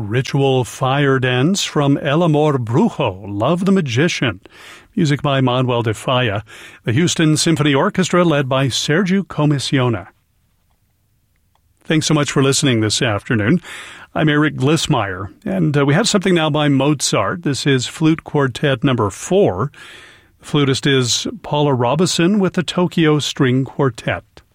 Ritual Fire Dance from El Amor Brujo, Love the Magician. Music by Manuel de Falla. The Houston Symphony Orchestra led by Sergio Commissiona. Thanks so much for listening this afternoon. I'm Eric Glissmeyer, and we have something now by Mozart. This is Flute Quartet number 4. The flutist is Paula Robison with the Tokyo String Quartet.